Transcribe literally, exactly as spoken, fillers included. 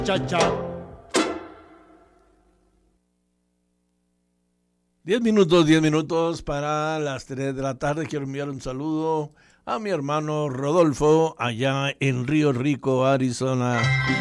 Chao, chao. Diez minutos, diez minutos para las tres de la tarde. Quiero enviar un saludo a mi hermano Rodolfo allá en Río Rico, Arizona.